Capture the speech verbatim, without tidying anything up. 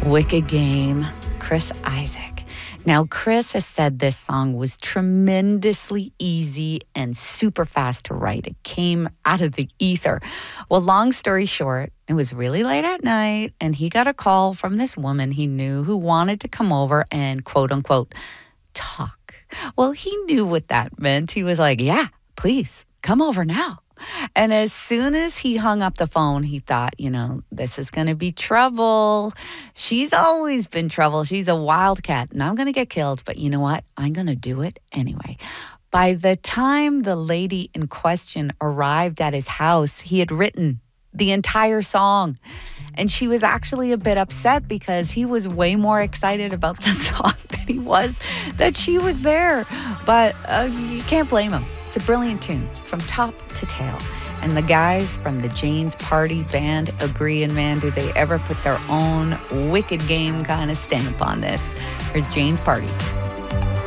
Wicked Game, Chris Isaak. Now, Chris has said this song was tremendously easy and super fast to write. It came out of the ether. Well, long story short, it was really late at night, and he got a call from this woman he knew who wanted to come over and, quote unquote, talk. Well, he knew what that meant. He was like, yeah, please, come over now. And as soon as he hung up the phone, he thought, you know, this is going to be trouble. She's always been trouble. She's a wildcat, and I'm going to get killed. But you know what? I'm going to do it anyway. By the time the lady in question arrived at his house, he had written the entire song. And she was actually a bit upset because he was way more excited about the song than he was that she was there. But uh, you can't blame him. It's a brilliant tune from top to tail. And the guys from the Jane's Party Band agree, and man, do they ever put their own Wicked Game kind of stamp on this. Here's Jane's Party.